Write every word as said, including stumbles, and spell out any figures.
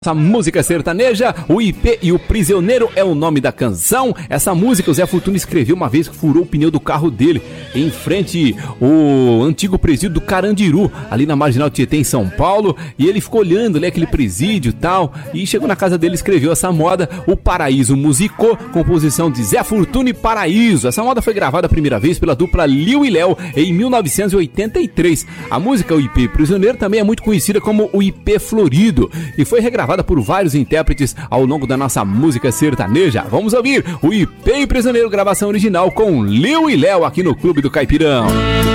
Essa música sertaneja, o I P e o Prisioneiro é o nome da canção. Essa música o Zé Fortuna escreveu uma vez que furou o pneu do carro dele em frente ao antigo presídio do Carandiru, ali na Marginal Tietê, em São Paulo. E ele ficou olhando ali aquele presídio e tal, e chegou na casa dele e escreveu essa moda. O Paraíso musicou, composição de Zé Fortuna e Paraíso. Essa moda foi gravada a primeira vez pela dupla Liu e Léo em mil novecentos e oitenta e três. A música, o I P e Prisioneiro, também é muito conhecida como o I P Florido e foi regravada por vários intérpretes ao longo da nossa música sertaneja. Vamos ouvir o I P e Prisioneiro, gravação original com Liu e Léo aqui no Clube do Caipirão.